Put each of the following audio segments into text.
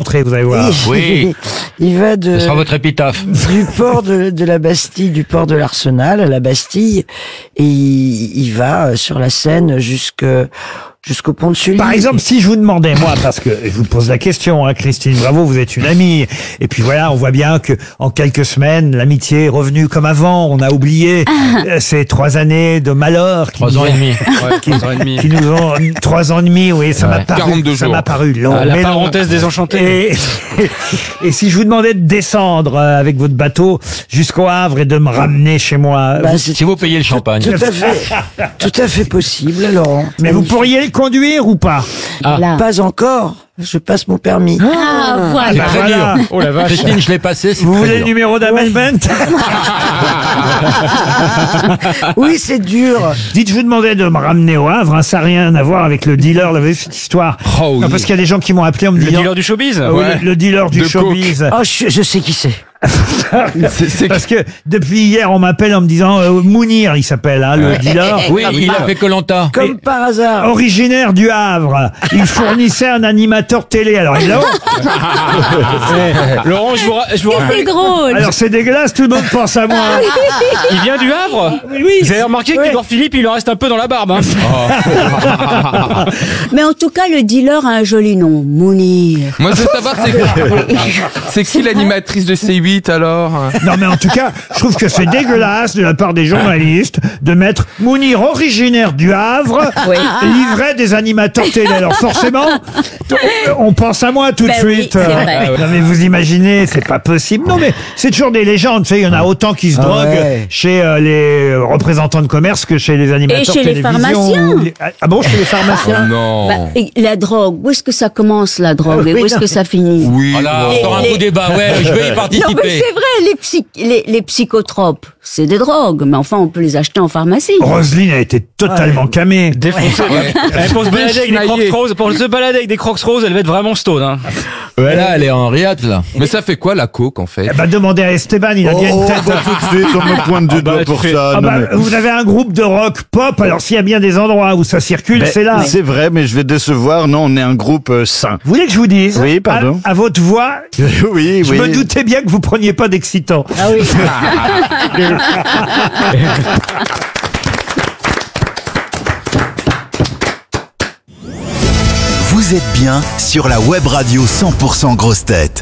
rentrer, vous allez voir. Oui. Il va Ce sera votre épitaphe. du port de la Bastille, du port de l'Arsenal à la Bastille, et il va sur la Seine jusqu'au pont de Sully. Par exemple, si je vous demandais, moi, parce que je vous pose la question, hein, Christine, bravo, vous êtes une amie. Et puis voilà, on voit bien que en quelques semaines, l'amitié est revenue comme avant. On a oublié ces 3 années de malheur. 3 ans et demi. Ouais, 3 ans et demi. Qui nous ont 3 ans et demi, oui, ça m'a paru, 42 ça jours. m'a paru long. La mais long. parenthèse désenchantée. Et si je vous demandais de descendre avec votre bateau jusqu'au Havre et de me ramener chez moi, Bah, c'est Si vous payez le champagne. tout à fait possible, Laurent. mais vous pourriez le conduire ou pas? Pas encore. Je passe mon permis. Ah, voilà. Bah, voilà. Oh la vache. Christine, je l'ai passé. c'est Vous très voulez le dur. numéro d'amendement? Oui, c'est dur. Dites, je vous demandais de me ramener au Havre, hein, ça n'a rien à voir avec le dealer, vous avez vu cette histoire. Oh oui. Non, parce qu'il y a des gens qui m'ont appelé en me Le disant... dealer du showbiz. Oui, le dealer du De showbiz. Oh, je sais qui c'est. Parce que depuis hier, on m'appelle en me disant Mounir, il s'appelle, hein, le dealer. Oui, il a fait Koh-Lanta. Comme par hasard. Originaire du Havre, il fournissait un animateur télé. Alors, Laurent, je vous C'est rappelle. drôle. alors c'est dégueulasse, tout le monde pense à moi. Il vient du Havre. Oui, Vous avez remarqué ouais. qu'Edouard Philippe, il en reste un peu dans la barbe. Hein. Mais en tout cas, le dealer a un joli nom, Mounir. Moi, je veux savoir, c'est qui l'animatrice de C8 alors? Non, mais en tout cas, je trouve que c'est dégueulasse de la part des journalistes de mettre Mounir, originaire du Havre, livret des animateurs télé. Alors forcément, on pense à moi tout de Ben oui, suite. c'est vrai. Non, mais vous imaginez, c'est pas possible. Non, mais c'est toujours des légendes. Tu sais, il y en a autant qui se droguent ouais. chez les représentants de commerce que chez les animateurs Et chez les télévision. pharmaciens. Ah bon, chez les pharmaciens? Non. Bah, et la drogue, où est-ce que ça commence la drogue et où est-ce que ça finit? Oui. Voilà, Les- encore un les- coup débat. Ouais, je vais y Non participer. mais c'est vrai, les psychotropes, c'est des drogues, mais enfin on peut les acheter en pharmacie. Roselyne a été totalement camée. Défoncé. Pour se balader avec des crocs roses, pour se balader avec des crocs roses, elle va être vraiment stone. Hein. Voilà, elle est en riad, là. Mais ça fait quoi la coke en fait? Bah, demandez à Esteban, il a bien une tête. Tout de suite, on me pointe du doigt pour ça. Ah Non, bah, mais- vous avez un groupe de rock pop, alors s'il y a bien des endroits où ça circule, c'est là. C'est vrai, mais je vais décevoir. Non, on est un groupe sain. Vous voulez que je vous dise? Oui, pardon. À votre voix, Oui, je oui. me doutais bien que vous preniez pas d'excitant. Ah oui. Vous êtes bien sur la web radio 100% grosse tête.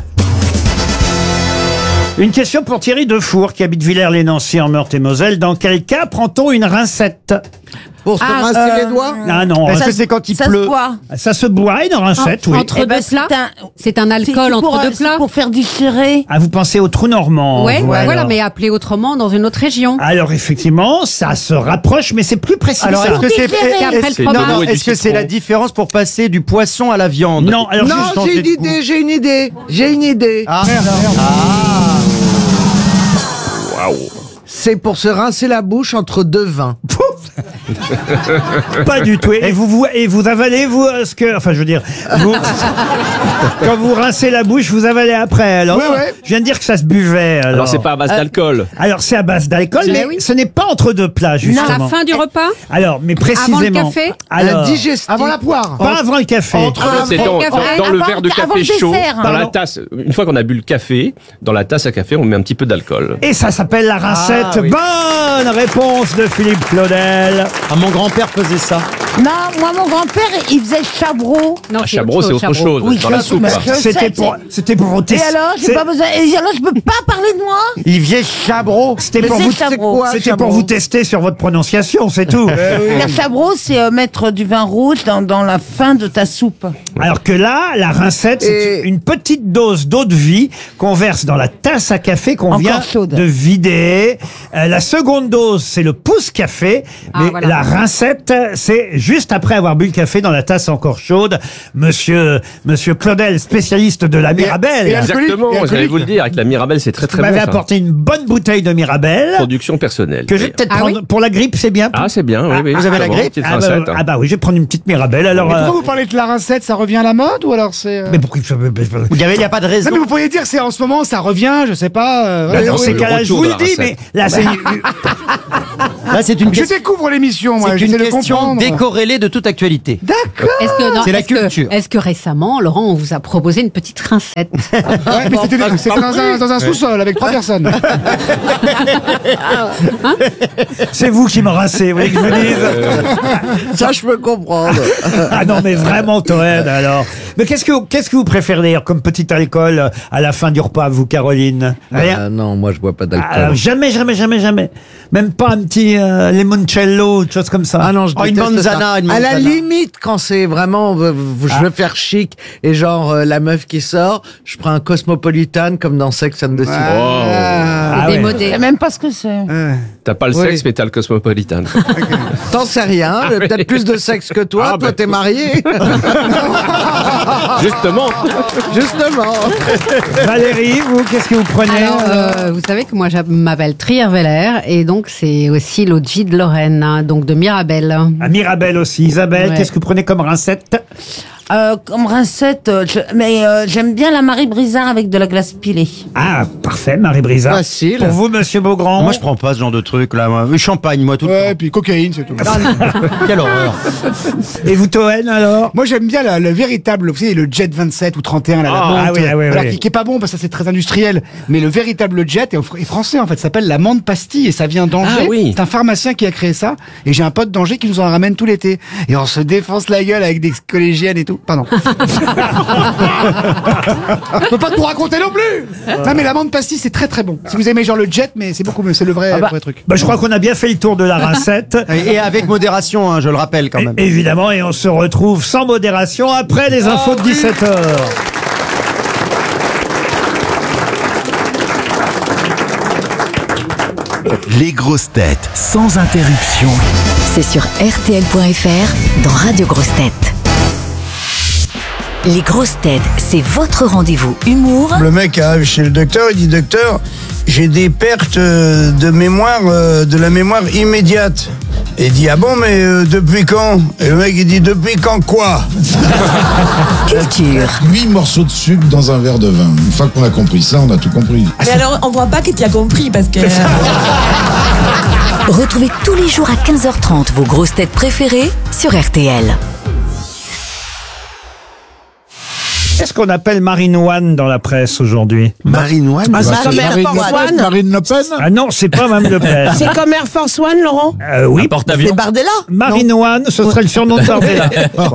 Une question pour Thierry Defour, qui habite Villers-les-Nancy en Meurthe-et-Moselle. Dans quel cas prend-on une rincette? Pour se rincer les doigts. Ah non, Est-ce que c'est quand il pleut? ça se boit, une rincette, oui. Entre deux plats. C'est un alcool entre deux plats. Pour faire digérer. Ah, vous pensez au trou normand. Ouais, vous, voilà, alors. mais appelé autrement dans une autre région. Alors effectivement, ça se rapproche, mais c'est plus précis. Alors, que ça. est-ce que c'est Et après le non, fromage. non, est-ce que c'est la différence pour passer du poisson à la viande? Non, alors Non, juste- j'ai une idée. Ah, merde. C'est pour se rincer la bouche entre deux vins. Pas du tout. Et vous avalez, vous, ce que... Enfin, je veux dire, vous, quand vous rincez la bouche, vous avalez après. Alors, Ouais. je viens de dire que ça se buvait. Alors c'est pas à base d'alcool. Alors, c'est à base d'alcool, mais oui. ce n'est pas entre deux plats, justement. À la fin du repas. Alors, mais précisément... Avant le café Alors, Digestif. Avant la poire. pas avant le café. C'est dans le verre de café chaud, dans Pardon. la tasse. Une fois qu'on a bu le café, dans la tasse à café, on met un petit peu d'alcool. Et ça s'appelle la rincette. Ah, oui. Bonne réponse de Philippe Claudel. Ah, mon grand-père faisait ça. Non, moi, mon grand-père, il faisait chabreau. Non, Ah, Chabreau, c'est autre chose. Oui, dans la soupe. mais hein. C'était pour vous Et tester. alors, j'ai pas besoin. Et alors, je peux pas parler de moi. Il faisait chabreau. C'était Mais pour c'est vous, Chabreau. c'était pour vous tester sur votre prononciation, c'est tout. Le chabreau, c'est mettre du vin rouge dans la fin de ta soupe. Alors que là, la rincette, c'est une petite dose d'eau de vie qu'on verse dans la tasse à café qu'on Encore vient chaude. de vider. La seconde dose, c'est le pouce café. Ah, Mais voilà. la rincette, c'est juste après avoir bu le café dans la tasse encore chaude. Monsieur Claudel, spécialiste de la Mirabelle. Exactement, j'allais vous le dire, avec la Mirabelle, c'est très Vous très bon. m'avez ça. apporté une bonne bouteille de Mirabelle. Production personnelle. Que je vais peut-être Ah prendre oui pour la grippe, c'est bien. Ah, c'est bien, oui, oui. Vous avez la Bon, grippe petite Ah bah, rincette, hein. ah bah oui, je vais prendre une petite Mirabelle. Alors, vous parlez de la rincette, ça revient à la mode ou alors c'est... mais pourquoi Il y a pas de raison. Non mais vous pourriez dire c'est en ce moment, ça revient, je sais pas. Bah, dans non, ces le cas-là, je retour vous de le la dis, mais recette. là, c'est Là, c'est une Je découvre l'émission, moi. C'est J'essaie une de question comprendre. décorrélée de toute actualité. D'accord. C'est la culture. Est-ce que récemment, Laurent, on vous a proposé une petite rincette? Ouais, mais c'était dans un sous-sol avec 3 personnes. C'est vous qui me rincez, vous voulez que je vous dise? Ça, je peux comprendre. Ah non, mais vraiment, Toen, alors. Mais qu'est-ce que vous préférez d'ailleurs comme petit alcool à la fin du repas, vous, Caroline? Rien? Non, moi, je bois pas d'alcool. Alors, jamais. Même pas un petit limoncello, une chose comme ça. Ah non, je une déteste manzana, ça. une À la manzana. limite, quand c'est vraiment, je veux faire chic et genre la meuf qui sort, je prends un Cosmopolitan comme dans Sex and the City. Ah C'est ouais. démodé. Je sais même pas ce que c'est. T'as pas le sexe, mais t'as le cosmopolitan. T'en sais rien, j'ai peut-être plus de sexe que toi, toi t'es marié. Justement. Justement. Valérie, vous, qu'est-ce que vous prenez? Alors, vous savez que moi, je m'appelle Trierweiler et donc c'est aussi l'eau de vie de Lorraine, hein, donc de Mirabelle. À Mirabelle aussi. Isabelle, Ouais. qu'est-ce que vous prenez comme rincette? Comme rincette, j'aime bien la Marie Brizard avec de la glace pilée. Ah, parfait, Marie Brizard. Facile. Pour vous, monsieur Beaugrand? Moi, je prends pas ce genre de truc, là. Moi. Champagne, moi, tout le Ouais, puis cocaïne, c'est tout. Quelle horreur. Et vous, Toen, alors? Moi, j'aime bien le véritable, vous savez, le Jet 27 ou 31, la Ah, menthe. oui, ah, oui, Alors, oui. qui est pas bon parce que ça, c'est très industriel. Mais le véritable Jet est français, en fait. Ça s'appelle la menthe pastille et ça vient d'Angers. Ah oui. C'est un pharmacien qui a créé ça. Et j'ai un pote d'Angers qui nous en ramène tout l'été. Et on se défonce la gueule avec des collégiennes et tout. Pardon. Je peux pas tout raconter non plus. Non, mais la menthe pastille, c'est très très bon. Si vous aimez genre le Jet, mais c'est beaucoup mieux. C'est le vrai truc. Bah, je crois qu'on a bien fait le tour de la rincette. Et avec modération, hein, je le rappelle quand même. Évidemment, et on se retrouve sans modération après les infos de 17h. Les grosses têtes sans interruption. C'est sur RTL.fr dans Radio Grosses Têtes. Les grosses têtes, c'est votre rendez-vous humour. Le mec arrive chez le docteur, il dit docteur, j'ai des pertes de mémoire, de la mémoire immédiate. Et il dit ah bon mais depuis quand? Et le mec il dit depuis quand quoi? Culture. 8 morceaux de sucre dans un verre de vin. Une fois qu'on a compris ça, on a tout compris. Mais alors, on voit pas que tu as compris parce que. Retrouvez tous les jours à 15h30 vos grosses têtes préférées sur RTL. Qu'est-ce qu'on appelle Marine One dans la presse aujourd'hui? Marine One? Ah, Bah, c'est Marine Le Pen. Ah non, c'est pas Mme Le Pen. C'est comme Air Force One, Laurent? Oui. Porte-avions. C'est Bardella? Marine One, ce serait le surnom de Bardella.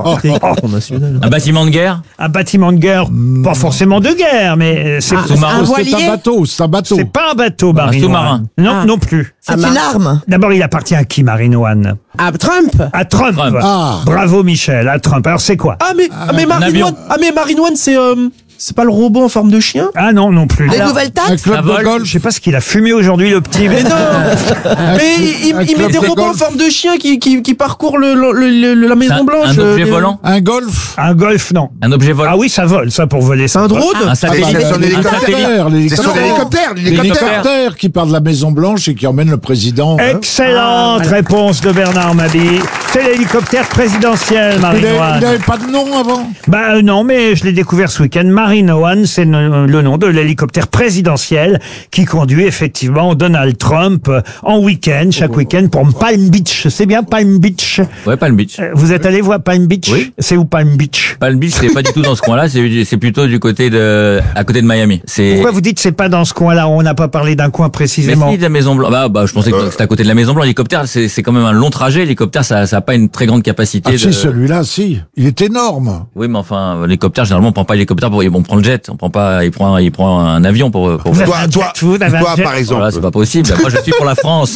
Un bâtiment de guerre. Un bâtiment de guerre, pas forcément de guerre, mais c'est Sous-marin. C'est un bateau, c'est un bateau. c'est pas un bateau, Marine sous-marin. One. Non, non plus. C'est une arme. D'abord, il appartient à qui, Marine One? À Trump. À Trump. Trump. Ah. Bravo, Michel, à Trump. Alors, c'est quoi? mais avion. Marine One, c'est pas le robot en forme de chien? Ah non, non plus. Les Alors, nouvelles Un taxes? club de vol. golf. je sais pas ce qu'il a fumé aujourd'hui, le petit. Mais non. Mais il met club des de robots en golf. forme de chien qui parcourent la C'est Maison Blanche. un objet volant. Un golf. Un golf, non. Un objet volant. Ah oui, ça vole, ça, pour voler. Ça Un vole. drone? Un satellite. C'est son Un satellite. hélicoptère. L'hélicoptère qui part de la Maison Blanche et qui emmène le président. Excellente réponse de Bernard Mabille. C'est l'hélicoptère présidentiel, Il Marine One. n'avait pas de nom avant. Bah non, mais je l'ai découvert ce week-end. Marine One, c'est le nom de l'hélicoptère présidentiel qui conduit effectivement Donald Trump en week-end, chaque week-end pour Palm Beach. C'est bien Palm Beach. Ouais, Palm Beach. Vous êtes allé voir Palm Beach? Oui. C'est où Palm Beach? Palm Beach, c'est pas du tout dans ce coin-là, c'est plutôt du côté à côté de Miami. C'est. Pourquoi vous dites c'est pas dans ce coin-là? On n'a pas parlé d'un coin Mais précisément. si, de la Maison Blanche. Bah, je pensais que c'était à côté de la Maison Blanche. L'hélicoptère, c'est quand même un long trajet. L'hélicoptère, ça a pas une très grande capacité. Ah si, celui-là, si. Il est énorme. Oui, mais enfin, l'hélicoptère, généralement, on prend pas l'hélicoptère on prend le jet. On prend pas, il prend un avion pour Vous avez un jet, vous avez un jet. par exemple. Voilà, c'est pas possible. Moi, je suis pour la France.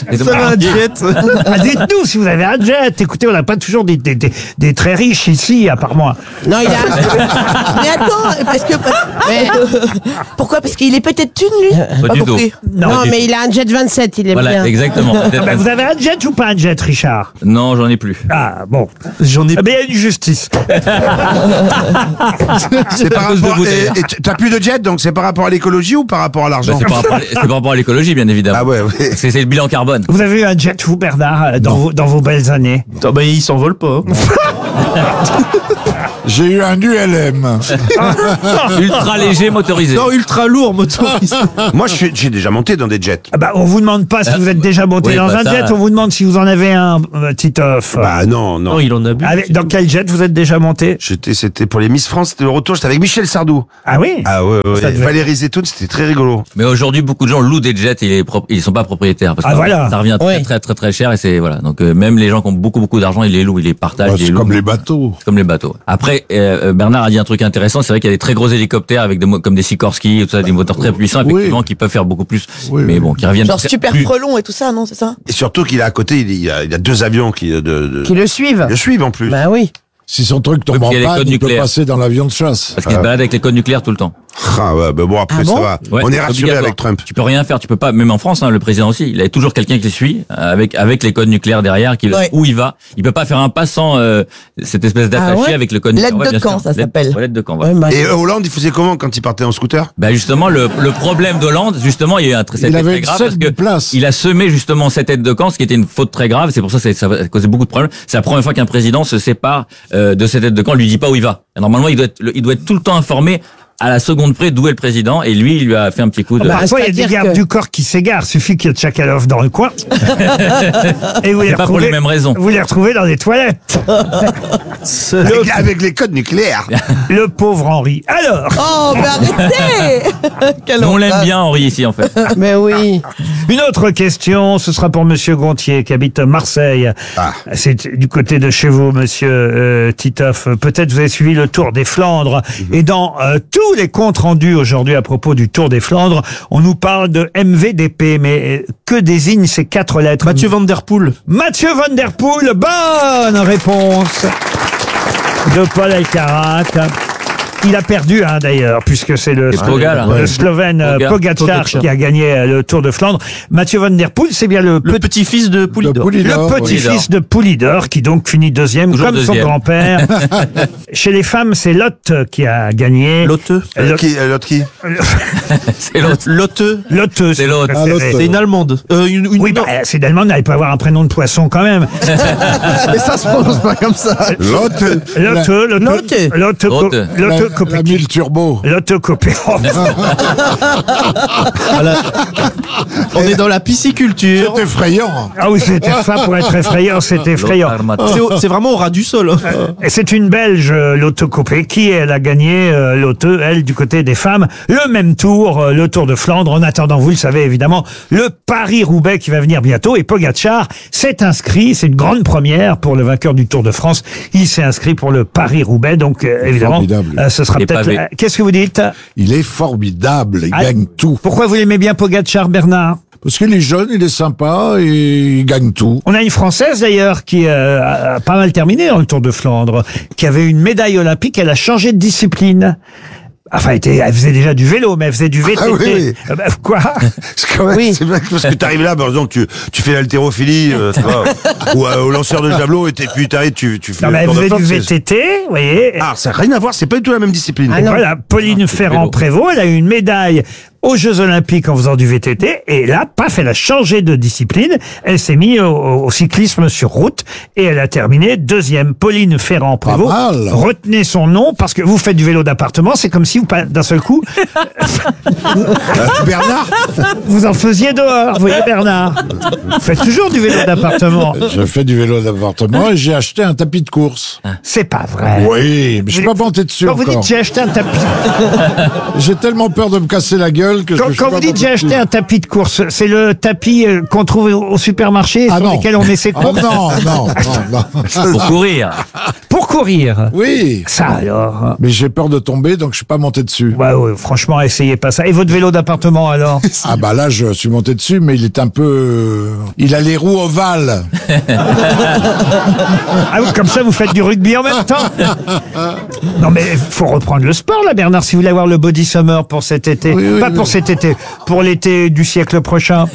Ah, dites-nous si vous avez un jet. Écoutez, on n'a pas toujours des très riches ici, à part moi. Non, il a. Mais attends, parce que. Pourquoi? Parce qu'il est peut-être une, lui? Pas du tout. Non, mais il a un jet 27, il est Voilà, bien. exactement. Ah ben, vous avez un jet ou pas un jet, Richard? Non, j'en ai plus. Ah, bon. J'en ai. Eh bien, il y a une justice. C'est par cause de rapport. vous, d'ailleurs. Et t'as plus de jet, donc c'est par rapport à l'écologie ou par rapport à l'argent? C'est par rapport à l'écologie, bien évidemment. Ah ouais, ouais. C'est le bilan carbone. Vous avez eu un jet, vous, Bernard, dans vos belles années? Il s'envole pas. J'ai eu un ULM. Ultra léger motorisé. Non, ultra lourd motorisé. Moi, j'ai déjà monté dans des jets. Ah bah, on vous demande pas si vous êtes déjà monté Oui, dans bah un ça- jet, on vous demande si vous en avez un, Titoff. Bah non, non. Non, il en a bu. Dans quel jet vous êtes déjà monté? C'était pour les Miss France, c'était le retour, j'étais avec Michel Sardou. Ah oui? Ah ouais, Ça devait- Valérie Zetoun, c'était très rigolo. Mais aujourd'hui, beaucoup de gens louent des jets et ils sont pas propriétaires. Parce Ah, que voilà. ça revient très, Oui. très, très, très cher et c'est, voilà. Donc, même les gens qui ont beaucoup d'argent, ils les louent, ils les partagent, ils les C'est louent. comme les bateaux. C'est comme les bateaux. Après, Bernard a dit un truc intéressant, c'est vrai qu'il y a des très gros hélicoptères avec comme des Sikorsky, tout ça, des moteurs très puissants, effectivement, qui peuvent faire beaucoup plus. Oui, mais oui. bon, qui reviennent. Genre super plus- frelon et tout ça, non, c'est ça? Et surtout qu'il a à côté, il y a 2 avions qui le suivent. le suivent en plus. Bah oui. Si son truc tombe Oui, en puis il y a les panne, codes il peut nucléaires. passer dans l'avion de chasse. Parce qu'ils se baladent avec les codes nucléaires tout le temps. Ah ouais, bah bon, après, Ah bon ça va. Ouais, On est c'est rassuré obligatoire. avec Trump. Tu peux rien faire, tu peux pas, même en France, hein, le président aussi, il a toujours quelqu'un qui le suit, avec les codes nucléaires derrière, Ouais. où il va. Il peut pas faire un pas sans, cette espèce d'attaché Ah ouais avec le code nucléaire. L'aide Ouais, de bien camp, sûr. ça s'appelle. Ouais, l'aide de camp, voilà. Ouais, bah, Et Hollande, il faisait comment quand il partait en scooter? Bah justement le problème d'Hollande, justement, il y a eu c'était Il avait très une grave seule parce que place. il a semé justement cette aide de camp, ce qui était une faute très grave. C'est pour ça que ça a causé beaucoup de problèmes. C'est la première fois qu'un président se sépare de cette aide de camp, lui dit pas où il va. Et normalement, il doit être tout le temps informé à la seconde près d'où est le président. Et lui, il lui a fait un petit coup de. bah, Parfois, il y a des c'est-à-dire gardes que- du corps qui s'égarent. Suffit qu'il y ait Tchakalov dans le coin. Et vous les C'est pas pour retrouvez- les mêmes raisons. Vous les retrouvez dans les toilettes. Avec les codes nucléaires. Le pauvre Henri. Alors, Oh, mais arrêtez! Quelle On l'aime horreur. bien, Henri, ici, en fait. Mais oui. une autre question, ce sera pour Monsieur Gontier, qui habite Marseille. Ah. C'est du côté de chez vous, Monsieur Titoff. Peut-être vous avez suivi le Tour des Flandres. Et dans tous les comptes rendus aujourd'hui à propos du Tour des Flandres, on nous parle de MVDP. Mais que désignent ces 4 lettres? Mathieu Van Der Poel. Mathieu Van Der Poel, bonne réponse de Paul Elkarat. Il a perdu, hein, d'ailleurs, puisque c'est le, C'est Poga, là. le Slovène Pogačar qui a gagné le Tour de Flandre. Mathieu Van Der Poel, c'est bien le petit-fils de Poulidor. le petit-fils de Poulidor, qui donc finit deuxième, Toujours comme son deuxième. grand-père. Chez les femmes, c'est Lotte qui a gagné. Lotte. L'autre qui? C'est l'autre. Lotte. Lotte, C'est l'autre. Ah, l'autre. C'est une Allemande. Oui, bah, c'est d'Allemagne, elle peut avoir un prénom de poisson quand même. Mais ça se prononce pas comme ça. L'autre. Lotte La mille turbo. L'autocopie. On est dans la pisciculture. C'est effrayant. Ah oui, c'était ça pour être effrayant, c'est effrayant. C'est vraiment au ras du sol. hein. Et c'est une Belge, l'autocopée, qui elle a gagné l'auto, elle du côté des femmes, le même tour, le Tour de Flandre. En attendant, vous le savez évidemment, le Paris-Roubaix qui va venir bientôt. Et Pogačar s'est inscrit, c'est une grande première pour le vainqueur du Tour de France. Il s'est inscrit pour le Paris-Roubaix, donc évidemment, Formidable. ce sera Les peut-être. pavés. Qu'est-ce que vous dites? Il est formidable. Il Ah, gagne tout. Pourquoi vous l'aimez bien Pogačar, Bernard? Parce qu'il est jeune, il est sympa et il gagne tout. On a une Française d'ailleurs qui a pas mal terminé dans le Tour de Flandre, qui avait une médaille olympique, elle a changé de discipline. Enfin, elle faisait déjà du vélo, mais elle faisait du VTT. Ah oui, oui. Quoi? C'est quand même, c'est bien parce que t'arrives là, par exemple, tu fais l'haltérophilie, tu vois, ou au lanceur de javelot, et puis t'arrives, tu fais Non, mais elle le Tour de faisait du France, c'est- VTT, vous voyez. Ah, ça n'a rien à voir, c'est pas du tout la même discipline. Et voilà, Pauline Ferrand-Prévot, elle a eu une médaille aux Jeux Olympiques en faisant du VTT, et là, paf, elle a changé de discipline, elle s'est mise au cyclisme sur route, et elle a terminé deuxième. Pauline Ferrand-Prévot. Pas mal. Retenez son nom, parce que vous faites du vélo d'appartement, c'est comme si vous, d'un seul coup, Bernard, vous en faisiez dehors, vous voyez Bernard. Vous faites toujours du vélo d'appartement. Je fais du vélo d'appartement et j'ai acheté un tapis de course. C'est pas vrai. Oui, mais je suis pas monté dessus Quand vous encore. dites j'ai acheté un tapis, J'ai tellement peur de me casser la gueule que je suis quand pas vous dites monté j'ai dessus. acheté un tapis de course, c'est le tapis qu'on trouve au supermarché Ah sur non. lequel on met ses Ah courses. non. Pour courir. Pour courir. Oui. Ça alors. Mais j'ai peur de tomber, donc je suis pas monté dessus. Ouais, franchement, essayez pas ça. Et votre vélo d'appartement alors? Ah bah là, je suis monté dessus, mais il est un peu... Il a les roues ovales. Ah oui, comme ça vous faites du rugby en même temps. Non mais faut reprendre le sport là, Bernard, si vous voulez avoir le body summer pour cet été. Oui, Pas mais pour pour cet été, pour l'été du siècle prochain.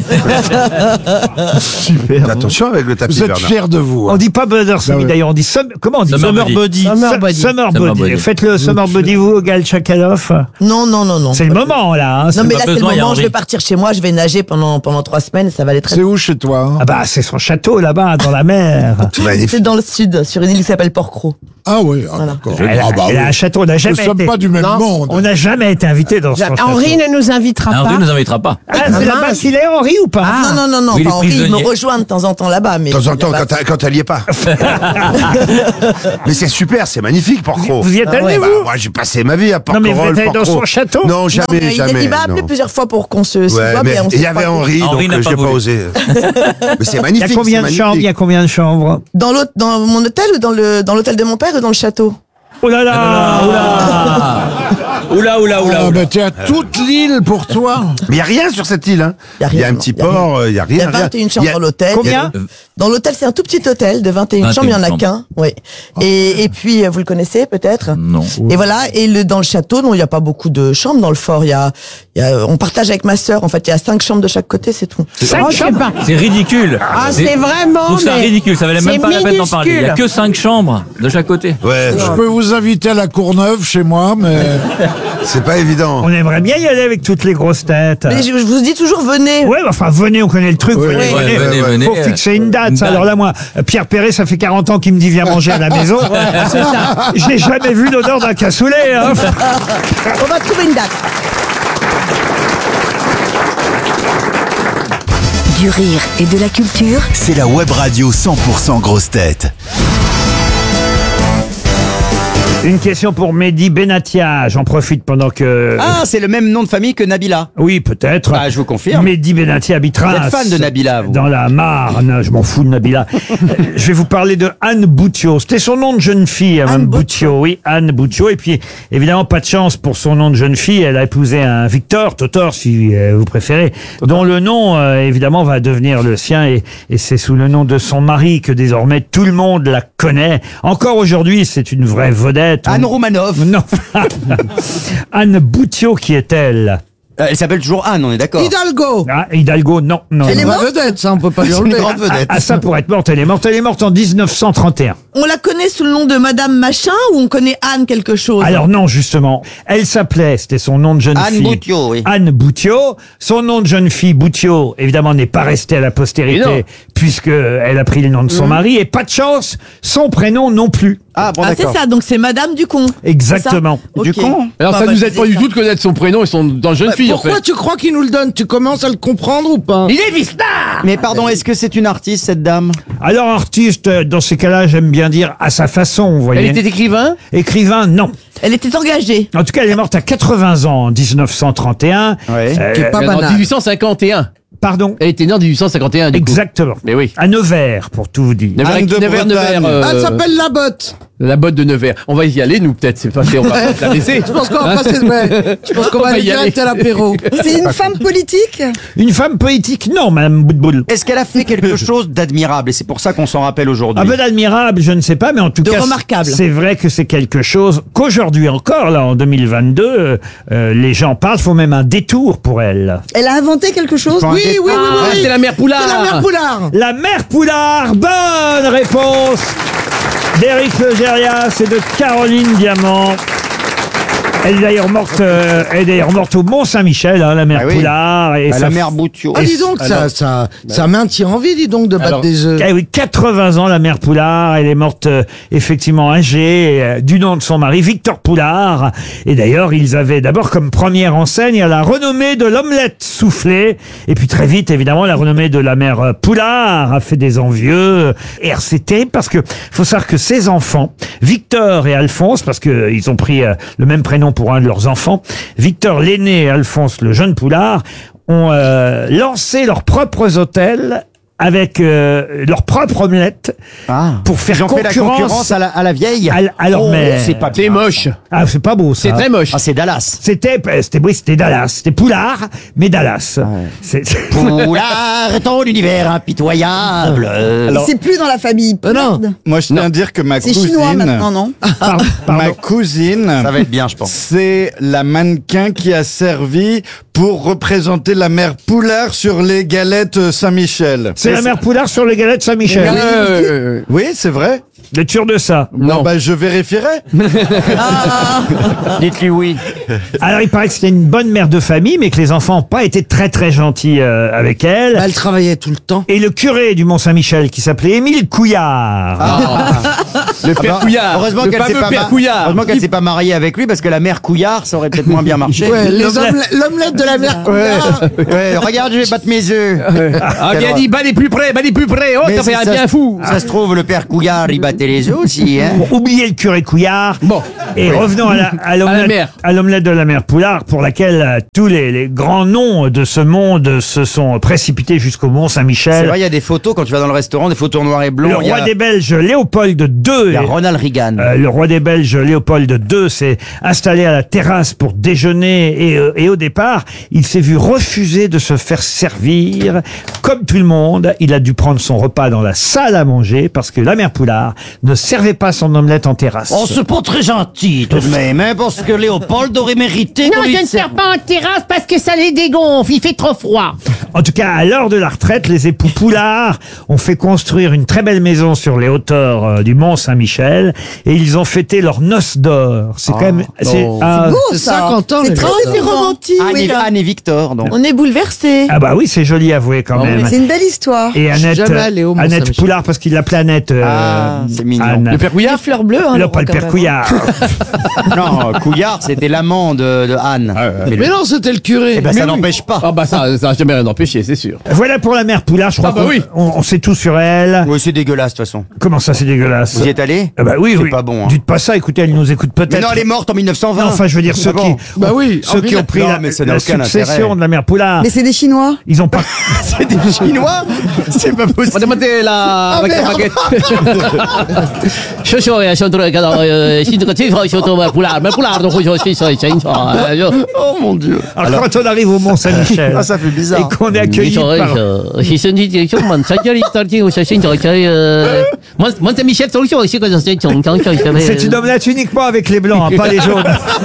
Super. Attention avec le tapis. Vous êtes Bernard. fiers de vous. On dit pas Brothers Ah ouais. d'ailleurs, on dit comment on dit Summer Body. Summer Body. Faites le Summer Body vous, Gal Chakalov. Non. C'est le moment là. Hein, Non, mais pas là, c'est le besoin, il y a moment, je Henri. vais partir chez moi, je vais nager pendant 3 semaines, ça va aller très C'est où chez toi? Ah bah c'est son château là-bas dans la mer. C'est magnifique. C'est dans le sud, sur une île qui s'appelle Port-Cros. Ah oui, d'accord. Elle a, Ah bah elle a oui. un château, on n'a Nous jamais ne sommes été. pas du même monde. On n'a jamais été invité dans son château. Henri ne nous invitera Henri pas. nous invitera pas. Ah, c'est là-bas qu'il est, Henri, ou pas? Non, Oui, il est enfin, Henri, il me prisonnier. rejoint de temps en temps là-bas. Mais De temps en temps, quand elle y est pas. Mais c'est super, c'est magnifique, Port-Cros. Vous y êtes allé, vous? Moi, j'ai passé ma vie à Non, mais vous Port-Cros. êtes allé dans son château? Non, jamais, mais jamais. il m'a appelé non. plusieurs fois pour qu'on se Ouais, voit, mais mais on il y s'est avait pas Henri, Henri donc n'a pas j'ai pas voulu. osé. Mais c'est Il y magnifique. a combien de c'est chambres? Il y a magnifique. combien de chambres? Dans mon hôtel ou dans l'hôtel de mon père ou dans le château? Oh là là! Oula. Ah bah tiens, toute l'île pour toi. Mais il n'y a rien sur cette île. Hein. Y a Il y a rien, un petit y a rien. port, il n'y a Il y rien. a 21 chambres dans l'hôtel. Combien? Dans l'hôtel, c'est un tout petit hôtel de 21 21 chambres, il n'y en a chambres. qu'un. Oui. Et puis, vous le connaissez peut-être? Non. Et voilà. Et dans le château, non, il n'y a pas beaucoup de chambres dans le fort. On partage avec ma sœur. En fait, il y a 5 chambres de chaque côté, c'est tout. 5 chambres? C'est ridicule. Ah, c'est vraiment. Je trouve ça mais ridicule, ça valait même c'est pas la peine d'en parler. Il y a minuscule. que 5 chambres de chaque côté. Ouais, Je peux vous inviter à la Courneuve chez moi, mais c'est pas évident. On aimerait bien y aller avec toutes les grosses têtes. Mais je vous dis toujours, venez. Ouais, enfin, venez, on connaît le truc. Oui, venez, oui, venez. venez. Faut fixer une date. Une ça. date. Alors là, moi, Pierre Perret, ça fait 40 ans qu'il me dit viens manger à la maison. C'est ça. J'ai jamais vu l'odeur d'un cassoulet. Hein. On va trouver une date. Du rire et de la culture. C'est la web radio 100% grosse tête. Une question pour Mehdi Benatia. J'en profite pendant que... Ah, c'est le même nom de famille que Nabila. Oui, peut-être. Ah, je vous confirme. Mehdi Benatia habite Vous Reims. êtes fan de Nabila, vous. Dans la Marne. Je m'en fous de Nabila. Je vais vous parler de Anne Boutiot. C'était son nom de jeune fille, Anne Boutiot. Oui, Anne Boutiot. Et puis, évidemment, pas de chance pour son nom de jeune fille. Elle a épousé un Victor, Totor, si vous préférez, dont le nom, évidemment, va devenir le sien. Et c'est sous le nom de son mari que désormais tout le monde la connaît. Encore aujourd'hui, c'est une vraie vedette. Anne Roumanoff. Non. Anne Boutiot, qui est-elle? Elle s'appelle toujours Anne, on est d'accord. Hidalgo. Ah, Hidalgo, non. Elle est morte. Vedette, ça, on peut pas lui enlever. Une grande vedette. Ah, ça pour être morte, elle est morte. Elle est morte en 1931. On la connaît sous le nom de Madame Machin ou on connaît Anne quelque chose? Alors non, justement. Elle s'appelait, c'était son nom de jeune Anne fille. Boutiot, oui. Anne Boutiot. Son nom de jeune fille, Boutiot, évidemment, n'est pas resté à la Mais non. postérité, puisque elle a pris le nom de son mari. Et pas de chance, son prénom non plus. Ah, bon, Ah, c'est d'accord. ça, donc c'est Madame Ducon. Exactement. Du con. Alors, ça Bah, nous bah, aide pas du tout de connaître son prénom et son dans jeune fille, en fait. Pourquoi tu crois qu'il nous le donne? Tu commences à le comprendre ou pas? Il est Vistar! Mais pardon, est-ce que c'est une artiste, cette dame? Alors, artiste, dans ces cas-là, j'aime bien dire à sa façon, vous voyez. Elle était écrivain? Écrivain, non. Elle était engagée. En tout cas, elle est morte à 80 ans en 1931. Ouais. Qui est pas En banal. 1851. Pardon. Elle était née en 1851, du coup. Exactement. Mais oui. À Nevers, pour tout vous dire. Nevers, Anne de Nevers, Bretagne. Ah, elle s'appelle La Botte. la botte de Nevers. On va y aller, nous, peut-être. C'est pas, on va pas la laisser. Je pense qu'on va passer, ouais. Je pense qu'on On va va aller y aller. direct à l'apéro. C'est une femme politique? Une femme politique, non, Madame Boutboul. Est-ce qu'elle a fait quelque chose d'admirable? Et c'est pour ça qu'on s'en rappelle aujourd'hui. Ah ben d'admirable, je ne sais pas, mais en tout De cas, remarquable. c'est vrai que c'est quelque chose qu'aujourd'hui encore, là, en 2022, les gens parlent, faut même un détour pour elle. Elle a inventé quelque chose? Oui, oui, oui, Ah, oui. c'est la mère Poulard. C'est la mère Poulard. La mère Poulard, bonne réponse d'Éric Legérias et de Caroline Diamant. Elle est d'ailleurs morte au Mont-Saint-Michel, hein, la mère Ah oui. Poulard. Et la ça mère Boutiot. Ah, dis donc, ça maintient en vie, dis donc, de battre Alors, des œufs. Eh oui, 80 ans, la mère Poulard. Elle est morte effectivement âgée, du nom de son mari, Victor Poulard. Et d'ailleurs, ils avaient d'abord comme première enseigne la renommée de l'omelette soufflée. Et puis très vite, évidemment, la renommée de la mère Poulard a fait des envieux. Et c'est terrible parce que faut savoir que ces enfants, Victor et Alphonse, parce que ils ont pris le même prénom pour un de leurs enfants, Victor l'aîné et Alphonse le jeune Poulard, ont lancé leurs propres hôtels avec leur propre omelette pour faire Ils ont fait la concurrence à la vieille. à leur mère. C'est moche. Ah, c'est pas beau ça. C'est très moche. Ah, c'est Dallas. C'était Dallas. C'était Poulard, mais Dallas. Poulard, ton univers impitoyable. C'est plus dans la famille. Merde. Moi, je tiens à dire que ma C'est cousine... chinois maintenant, non? Ma cousine... Ça va être bien, je pense. C'est la mannequin qui a servi pour représenter la mère Poulard sur les galettes Saint-Michel. C'est la mère Poulard sur les galettes Saint-Michel. Oui, c'est vrai. Vous êtes sûr de ça? Non. Bah, je vérifierai. Dites-lui oui. Alors, il paraît que c'était une bonne mère de famille, mais que les enfants n'ont pas été très très gentils avec elle. Elle travaillait tout le temps. Et le curé du Mont-Saint-Michel, qui s'appelait Émile Couillard. Le père Couillard. Heureusement qu'elle s'est pas mariée avec lui, parce que la mère Couillard, ça aurait peut-être moins bien marché. Ouais, l'omelette de la mère Couillard. Ouais, regarde, je vais battre mes œufs. Ah, bien dit, bat les plus près. Oh, Mais t'as fait un bien fou. Ça se trouve, le père Couillard, il battait les œufs aussi, hein. Bon, oubliez le curé Couillard. Bon. Et revenons à l'omelette de la mère Poulard, pour laquelle tous les grands noms de ce monde se sont précipités jusqu'au Mont-Saint-Michel. C'est vrai, il y a des photos quand tu vas dans le restaurant, des photos en noir et blanc. Le roi des Belges, Léopold II. Il y a Ronald Reagan. Le roi des Belges, Léopold II, s'est installé à la terrasse pour déjeuner et au départ, il s'est vu refuser de se faire servir. Comme tout le monde, il a dû prendre son repas dans la salle à manger parce que la mère Poulard ne servait pas son omelette en terrasse. Oh, c'est pas très gentil tout de même, hein, parce que Léopold aurait mérité Non, qu'on lui je ne sers pas en terrasse parce que ça les dégonfle, il fait trop froid. En tout cas, à l'heure de la retraite, les époux Poulard ont fait construire une très belle maison sur les hauteurs du Mont-Saint-Michel et ils ont fêté leur noces d'or. C'est quand même... C'est beau, ça. 50 ans. C'est très romantique. Anne et Victor, donc. On est bouleversés. Ah bah oui, c'est joli à avouer quand même. C'est une belle histoire. Et Je suis Annette, jamais allé au Annette Mont-Saint-Michel. Poulard, parce qu'il l'appelait Annette. C'est mignon. Anne. Le père Couillard. Des fleurs bleues. Hein, Non, Laurent, pas le quand père même. Couillard. Non, Couillard, c'était l'amant de Anne. Mais non, c'était le curé. Eh ben, ça n'empêche pas. Ah bah ça a jamais rien empêché, c'est sûr. Voilà pour la mère Poulard, je crois Ah bah qu'on oui. on sait tout sur elle. Oui, c'est dégueulasse, de toute façon. Comment ça, c'est dégueulasse? Vous y êtes allé? Ah bah oui, C'est oui. pas bon, hein. Dites pas ça, écoutez, elle nous écoute peut-être. Mais non, elle est morte en 1920. Non, enfin, je veux dire, ceux Ah bon. qui, Bah oui, ceux qui ont pris Non, la, mais ça n'a la aucun succession intérêt. de la mère Poulard. Mais c'est des Chinois. Ils ont pas. C'est des Chinois? C'est pas possible. Demandez la avec la baguette. Oh mon Dieu. Alors, quand on arrive au Mont-Saint-Michel. Ah, ça fait bizarre. Et qu'on est accueilli par. C'est une omelette uniquement avec les blancs, hein, pas les jaunes.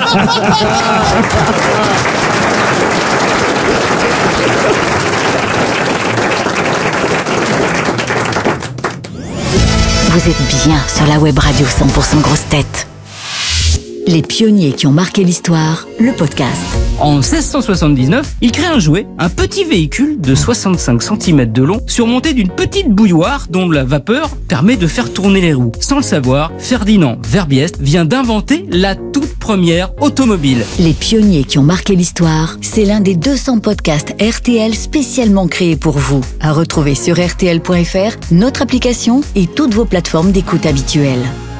Vous êtes bien sur la web radio 100% grosses têtes. Les pionniers qui ont marqué l'histoire, le podcast. En 1679, il crée un jouet, un petit véhicule de 65 cm de long, surmonté d'une petite bouilloire dont la vapeur permet de faire tourner les roues. Sans le savoir, Ferdinand Verbiest vient d'inventer la toute première automobile. Les pionniers qui ont marqué l'histoire, c'est l'un des 200 podcasts RTL spécialement créés pour vous. À retrouver sur rtl.fr, notre application et toutes vos plateformes d'écoute habituelles.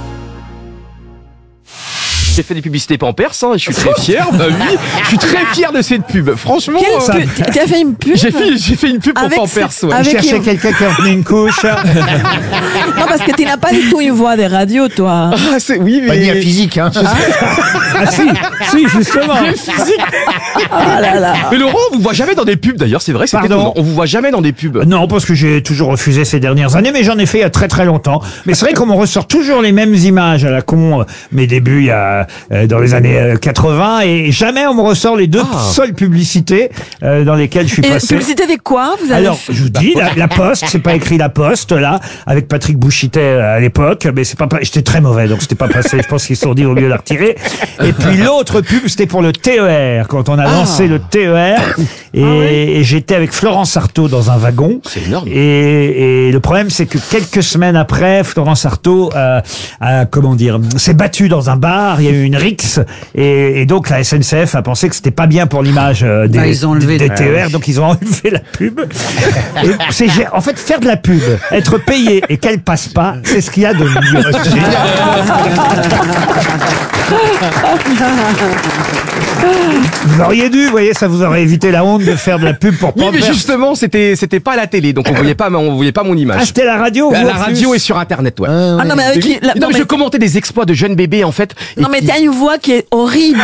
J'ai fait des publicités Pampers, hein, et je suis très fier. Bah oui, je suis très fier de cette pub. Franchement, Tu as fait une pub? j'ai fait une pub pour Avec Pampers. ce- Ouais. avec- Je cherchais quelqu'un qui en tenait une couche. Non, parce que tu n'as pas du tout une voix des radios, toi. Ah, c'est oui, mais Manière physique, hein. Ah si, justement. Ah là là. Mais Laurent, on vous voit jamais dans des pubs. D'ailleurs, c'est vrai, c'est Pardon étonnant. On vous voit jamais dans des pubs. Non, parce que j'ai toujours refusé ces dernières années, mais j'en ai fait il y a très très longtemps. Mais c'est vrai qu'on me ressort toujours les mêmes images à la con, mes débuts il y a dans les années 80, et jamais on me ressort les deux seules publicités dans lesquelles je suis Et passé. publicité avec quoi vous avez Alors, je vous dis, la Poste, c'est pas écrit la Poste, là, avec Patrick Bouchitet à l'époque, mais c'est pas, j'étais très mauvais, donc c'était pas passé, je pense qu'ils se sont dit au mieux de la retirer. Et puis l'autre pub, c'était pour le TER, quand on a lancé le TER, et j'étais avec Florence Artaud dans un wagon. C'est énorme. Et le problème, c'est que quelques semaines après, Florence Artaud s'est battue dans un bar, il y a eu une rixe et donc la SNCF a pensé que c'était pas bien pour l'image des, ils ont enlevé des la- TER, donc ils ont enlevé la pub. Et en fait, faire de la pub, être payé et qu'elle passe pas, c'est ce qu'il y a de mieux. Vous auriez dû, vous voyez, ça vous aurait évité la honte de faire de la pub pour Oui, mais Pampers. justement, c'était pas à la télé, donc on voyait pas mon image. Ah, c'était la radio, vous, À en la radio plus et sur Internet, ouais. Ah non, mais avec Oui. Non, mais je commentais des exploits de jeunes bébés, en fait. et Non, mais qui- t'as une voix qui est horrible.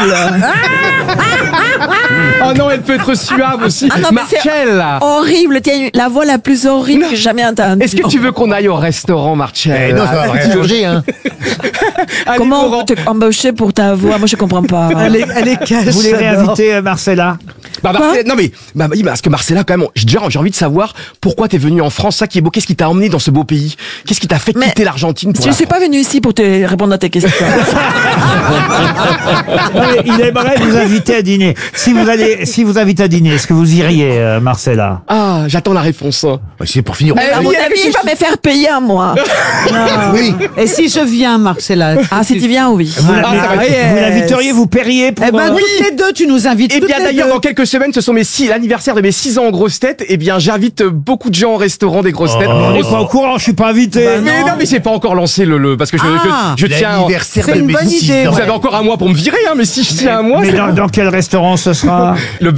Oh non, elle peut être suave aussi. Ah non, mais c'est Marcel, là. horrible. T'as la voix la plus horrible que j'ai jamais entendue. Est-ce que tu veux qu'on aille au restaurant, Marcel? non, ça va rien changer, hein. Allez, Comment Laurent. on peut t'embaucher pour ta voix? Moi, je comprends pas. Elle est cache. Vous voulez réinviter Marcella? Bah, non mais oui, parce que Marcella quand même, j'ai envie de savoir pourquoi t'es venu en France, ça qui est beau. Qu'est-ce qui t'a emmené dans ce beau pays? Qu'est-ce qui t'a fait quitter l'Argentine pour Je la ne suis pas venu ici pour te répondre à tes questions. Non, mais il aimerait vous inviter à dîner. Si vous invite à dîner, est-ce que vous iriez, Marcella? Ah, j'attends la réponse. C'est pour finir. À mon avis, il va me faire payer à moi. Oui. Et si je viens, Marcella? Ah, si tu viens, oui. Vous l'inviteriez, vous paieriez pour... Eh ben, toutes les deux, tu nous invites. Et toutes bien les d'ailleurs, deux. dans quelques semaines, ce sont l'anniversaire de mes 6 ans en grosses têtes. Et bien, j'invite beaucoup de gens au restaurant des grosses têtes. On n'est pas au courant, je suis pas invité. Mais non, mais j'ai pas encore lancé le parce que je tiens. L'anniversaire C'est de une mes bonne 6 idée, ans. Vous avez encore un mois pour me virer, hein, mais si je tiens un mois. Mais c'est dans quel restaurant ce sera? le